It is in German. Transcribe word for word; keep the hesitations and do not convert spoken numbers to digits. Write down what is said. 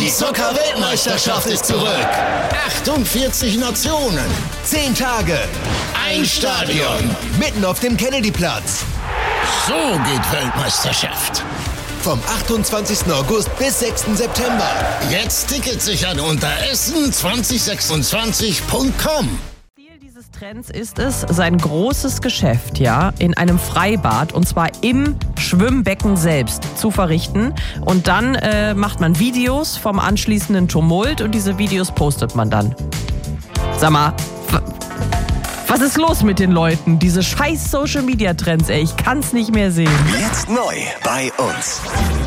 Die Zucker-Weltmeisterschaft ist zurück. achtundvierzig Nationen. zehn Tage. Ein Stadion. Mitten auf dem Kennedyplatz. So geht Weltmeisterschaft. Vom achtundzwanzigsten August bis sechsten September. Jetzt Tickets sichern unter essen zwanzig sechsundzwanzig punkt com. Ziel dieses Trends ist es, sein großes Geschäft, ja, in einem Freibad, und zwar im Schwimmbecken selbst, zu verrichten. Und dann äh, macht man Videos vom anschließenden Tumult und diese Videos postet man dann. Sag mal, w- was ist los mit den Leuten? Diese scheiß Social-Media-Trends, ey, ich kann's nicht mehr sehen. Jetzt neu bei uns.